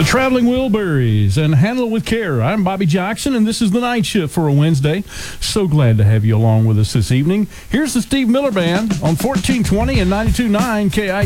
The Traveling Wilburys and Handle It With Care. I'm Bobby Jackson, and this is the night shift for a Wednesday. So glad to have you along with us this evening. Here's the Steve Miller Band on 1420 and 92.9 KI.